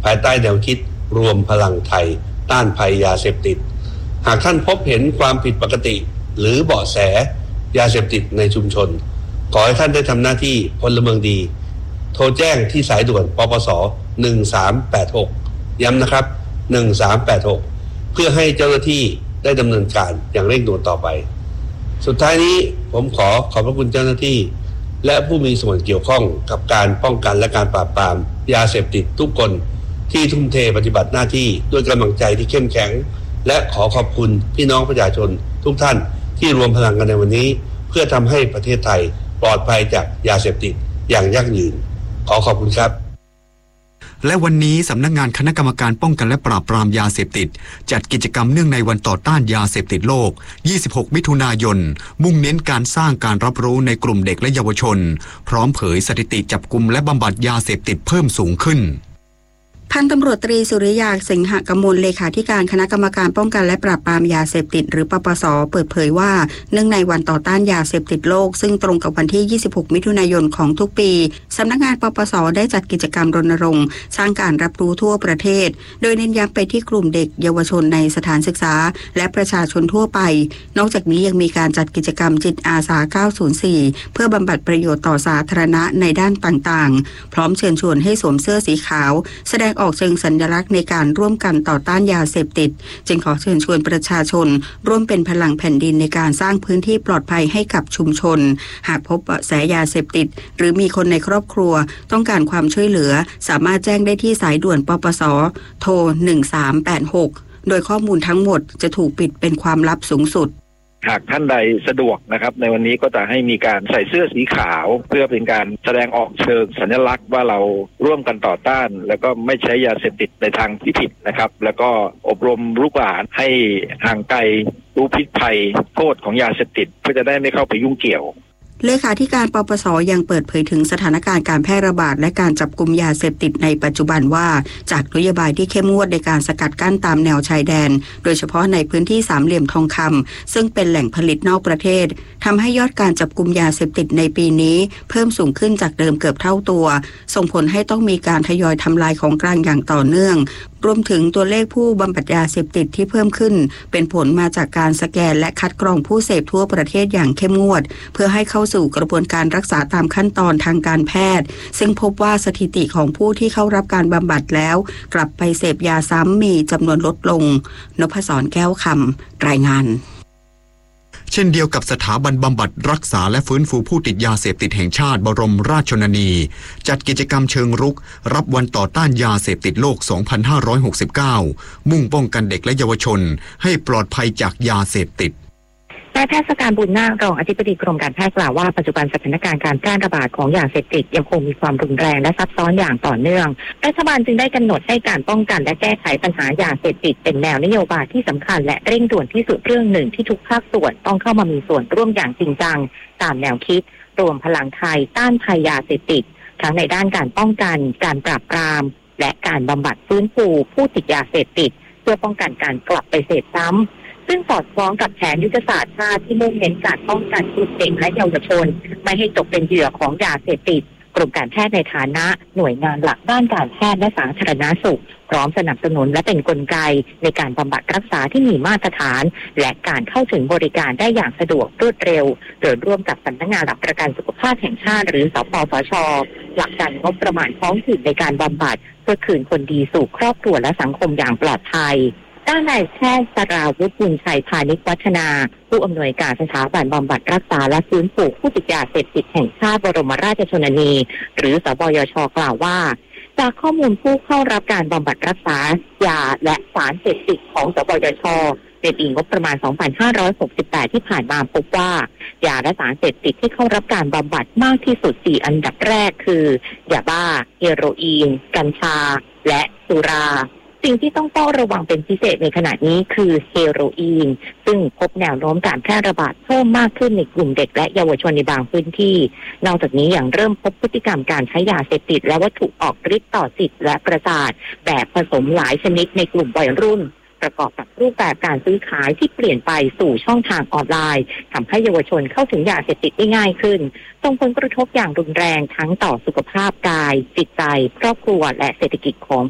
ายใต้แนวคิดรวมพลังไทยต้านภัยยาเสพติดหากท่านพบเห็นความผิดปกติหรือเบาะแสยาเสพติดในชุมชนขอให้ท่านได้ทำหน้าที่พลเมืองดีโทรแจ้งที่สายด่วนปปส1386ย้ำนะครับ1386เพื่อให้เจ้าหน้าที่ได้ดำเนินการอย่างเร่งด่วนต่อไปสุดท้ายนี้ผมขอบพระคุณเจ้าหน้าที่และผู้มีส่วนเกี่ยวข้องกับการป้องกันและการปราบปรามยาเสพติดทุกคนที่ทุ่มเทปฏิบัติหน้าที่ด้วยกำลังใจที่เข้มแข็งและขอขอบคุณพี่น้องประชาชนทุกท่านที่รวมพลังกันในวันนี้เพื่อทำให้ประเทศไทยปลอดภัยจากยาเสพติดอย่างยั่งยืนขอขอบคุณครับและวันนี้สำนักงานคณะกรรมการป้องกันและปราบปรามยาเสพติดจัดกิจกรรมเนื่องในวันต่อต้านยาเสพติดโลก26มิถุนายนมุ่งเน้นการสร้างการรับรู้ในกลุ่มเด็กและเยาวชนพร้อมเผยสถิติจับกุมและบำบัดยาเสพติดเพิ่มสูงขึ้นพันตำรวจตรีสุริยาสิงหกมลเลขาธิการคณะกรรมการป้องกันและปราบปรามยาเสพติดหรือปปส.เปิดเผยว่าเนื่องในวันต่อต้านยาเสพติดโลกซึ่งตรงกับวันที่26มิถุนายนของทุกปีสำนักงานปปส.ได้จัดกิจกรรมรณรงค์สร้างการรับรู้ทั่วประเทศโดยเน้นย้ำไปที่กลุ่มเด็กเยาวชนในสถานศึกษาและประชาชนทั่วไปนอกจากนี้ยังมีการจัดกิจกรรมจิตอาสา904เพื่อบำบัดประโยชน์ต่อสาธารณะในด้านต่างๆพร้อมเชิญชวนให้สวมเสื้อสีขาวแสดงออกเชิงสัญลักษณ์ในการร่วมกันต่อต้านยาเสพติดจึงขอเชิญชวนประชาชนร่วมเป็นพลังแผ่นดินในการสร้างพื้นที่ปลอดภัยให้กับชุมชนหากพบเบาะแสยาเสพติดหรือมีคนในครอบครัวต้องการความช่วยเหลือสามารถแจ้งได้ที่สายด่วนปปส.โทร1386โดยข้อมูลทั้งหมดจะถูกปิดเป็นความลับสูงสุดหากท่านใดสะดวกนะครับในวันนี้ก็จะให้มีการใส่เสื้อสีขาวเพื่อเป็นการแสดงออกเชิงสัญลักษณ์ว่าเราร่วมกันต่อต้านแล้วก็ไม่ใช้ยาเสพติดในทางที่ผิดนะครับแล้วก็อบรมลูกหลานให้ห่างไกลรู้พิษภัยโทษของยาเสพติดเพื่อจะได้ไม่เข้าไปยุ่งเกี่ยวเลขาธิการปปส.ยังเปิดเผยถึงสถานการณ์การแพร่ระบาดและการจับกุมยาเสพติดในปัจจุบันว่าจากนโยบายที่เข้มงวดในการสกัดกั้นตามแนวชายแดนโดยเฉพาะในพื้นที่สามเหลี่ยมทองคำซึ่งเป็นแหล่งผลิตนอกประเทศทำให้ยอดการจับกุมยาเสพติดในปีนี้เพิ่มสูงขึ้นจากเดิมเกือบเท่าตัวส่งผลให้ต้องมีการทยอยทำลายของกลางอย่างต่อเนื่องรวมถึงตัวเลขผู้บำบัดยาเสพติดที่เพิ่มขึ้นเป็นผลมาจากการสแกนและคัดกรองผู้เสพทั่วประเทศอย่างเข้มงวดเพื่อให้เข้าสู่กระบวนการรักษาตามขั้นตอนทางการแพทย์ซึ่งพบว่าสถิติของผู้ที่เข้ารับการบำบัดแล้วกลับไปเสพยาซ้ำมีจำนวนลดลงนพศรแก้วคำรายงานเช่นเดียวกับสถาบันบำบัดรักษาและฟื้นฟูผู้ติดยาเสพติดแห่งชาติบรมราชชนนีจัดกิจกรรมเชิงรุกรับวันต่อต้านยาเสพติดโลก 2569 มุ่งป้องกันเด็กและเยาวชนให้ปลอดภัยจากยาเสพติดนายแพทย์สการบุญนาครองอธิบดีกรมการแพทย์กล่าวว่าปัจจุบันสถานการณ์การแพร่ระบาดของยาเสพติดยังคงมีความรุนแรงและซับซ้อนอย่างต่อเนื่องรัฐบาลจึงได้กำหนดให้การป้องกันและแก้ไขปัญหายาเสพติดเป็นแนวนโยบายที่สำคัญและเร่งด่วนที่สุดเรื่องหนึ่งที่ทุกภาคส่วนต้องเข้ามามีส่วนร่วมอย่างจริงจังตามแนวคิดรวมพลังไทยต้านภัยยาเสพติดทั้งในด้านการป้องกันการปราบปรามและการบำบัดฟื้นฟูผู้ติดยาเสพติดเพื่อป้องกันการกลับไปเสพซ้ำซึ่งสอดคล้องกับแผนยุทธศาสตร์ชาติที่มุ่งเน้นการป้องกันกลุ่มเด็กและเยาวชนไม่ให้ตกเป็นเหยื่อของยาเสพติดกรมการแพทย์ในฐานะหน่วยงานหลักด้านการแพทย์และสาธารณสุขพร้อมสนับสนุนและเป็นกลไกในการบำบัดรักษาที่มีมาตรฐานและการเข้าถึงบริการได้อย่างสะดวกรวดเร็วโดยร่วมกับสำนักงานหลักประกันสุขภาพแห่งชาติหรือสปสช.หลักการงบประมาณท้องถิ่นในการบำบัดเพื่อคืนคนดีสู่ครอบครัวและสังคมอย่างปลอดภัยด้านนายแพทย์สราวุฒิบุญชัยพานิชวัฒนาผู้อำนวยการสถาบันบำบัดรักษาและฟื้นฟูผู้ติดยาเสพติดแห่งชาติบรมราชชนนีหรือสบยช.กล่าวว่าจากข้อมูลผู้เข้ารับการบำบัดรักษายาและสารเสพติดของสบยช.ในปีงบประมาณ 2568 ที่ผ่านมาพบว่ายาและสารเสพติดที่เข้ารับการบำบัดมากที่สุด4อันดับแรกคือยาบ้าเฮโรอีนกัญชาและสุราสิ่งที่ต้องเฝ้าระวังเป็นพิเศษในขณะนี้คือเฮโรอีนซึ่งพบแนวโน้มการแพร่ระบาดเพิ่มมากขึ้นในกลุ่มเด็กและเยาวชนในบางพื้นที่นอกจากนี้ยังเริ่มพบพฤติกรรมการใช้ยาเสพติดและวัตถุออกฤทธิ์ต่อจิตและประสาทแบบผสมหลายชนิดในกลุ่มวัยรุ่นประกอบกับรูปแบบการซื้อขายที่เปลี่ยนไปสู่ช่องทางออนไลน์ทำให้เยาวชนเข้าถึงยาเสพติดได้ง่ายขึ้นส่งผลกระทบอย่างรุนแรงทั้งต่อสุขภาพกายจิตใจครอบครัวและเศรษฐกิจของ